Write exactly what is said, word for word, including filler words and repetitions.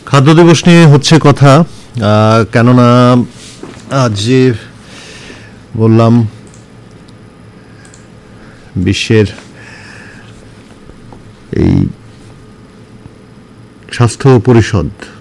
খাদ্য দিবস নিয়ে হচ্ছে কথা, কেননা আজ যে বললাম বিশ্বের এই স্বাস্থ্য পরিষদ